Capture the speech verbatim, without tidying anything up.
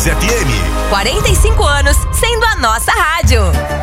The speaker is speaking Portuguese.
F M. quarenta e cinco anos sendo a nossa rádio.